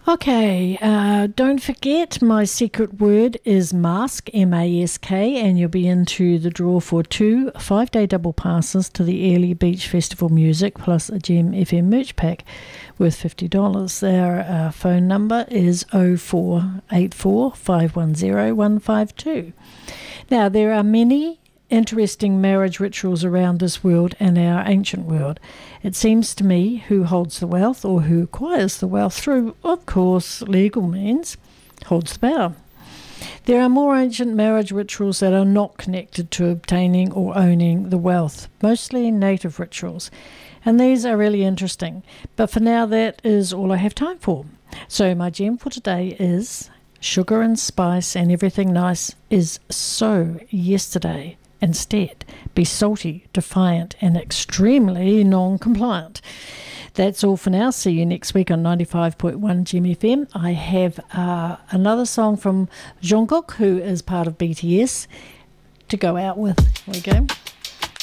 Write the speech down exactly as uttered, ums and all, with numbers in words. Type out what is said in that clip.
Okay, uh, don't forget my secret word is mask, M A S K, and you'll be into the draw for two five-day double passes to the Airlie Beach Festival Music plus a Gem F M merch pack worth fifty dollars. Their uh, phone number is oh four eight four, five one zero, one five two. Now, there are many interesting marriage rituals around this world and our ancient world. It seems to me who holds the wealth or who acquires the wealth through, of course, legal means, holds the power. There are more ancient marriage rituals that are not connected to obtaining or owning the wealth, mostly native rituals. And these are really interesting. But for now, that is all I have time for. So my gem for today is sugar and spice and everything nice is so yesterday. Instead, be salty, defiant, and extremely non-compliant. That's all for now. See you next week on ninety-five point one Gem F M. I have uh, another song from Jungkook, who is part of B T S, to go out with. Here we go.